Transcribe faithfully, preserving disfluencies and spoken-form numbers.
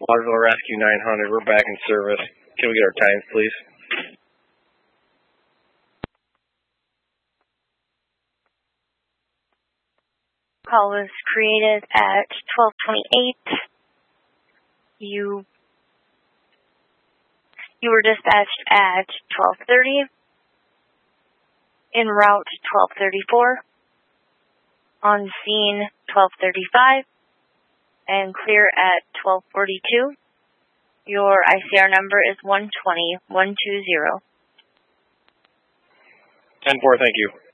Waterville Rescue nine hundred, we're back in service. Can we get our times, please? Call was created at twelve twenty-eight. You you were dispatched at twelve thirty. En route twelve thirty-four. On scene twelve thirty-five. And clear at twelve forty-two. Your I C R number is one twenty one two zero. ten four, thank you.